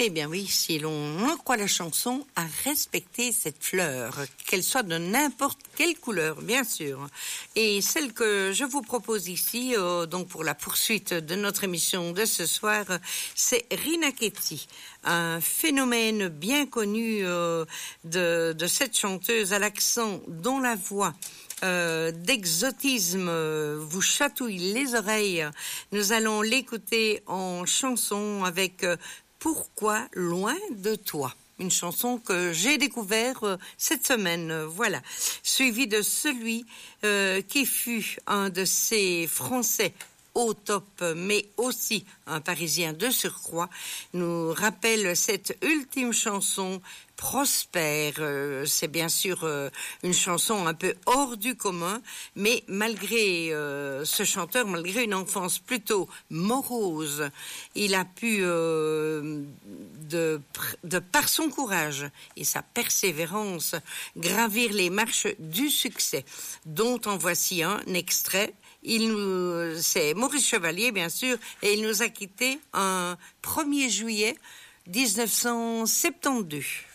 Eh bien oui, si l'on en croit la chanson, à respecter cette fleur, qu'elle soit de n'importe quelle couleur, bien sûr. Et celle que je vous propose ici, donc pour la poursuite de notre émission de ce soir, c'est Rina Ketty, un phénomène bien connu de cette chanteuse à l'accent dont la voix d'exotisme vous chatouille les oreilles. Nous allons l'écouter en chanson avec Pourquoi loin de toi, une chanson que j'ai découvert cette semaine, voilà, suivi de celui qui fut un de ces Français au top, mais aussi un Parisien de surcroît, nous rappelle cette ultime chanson Prospère. C'est bien sûr une chanson un peu hors du commun, mais malgré ce chanteur, malgré une enfance plutôt morose, il a pu, par son courage et sa persévérance, gravir les marches du succès, dont en voici un extrait. C'est Maurice Chevalier, bien sûr, et il nous a quittés un 1er juillet 1972.